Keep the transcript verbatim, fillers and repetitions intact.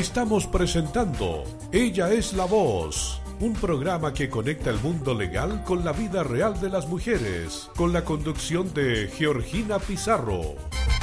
Estamos presentando Ella es la Voz, un programa que conecta el mundo legal con la vida real de las mujeres, con la conducción de Georgina Pizarro.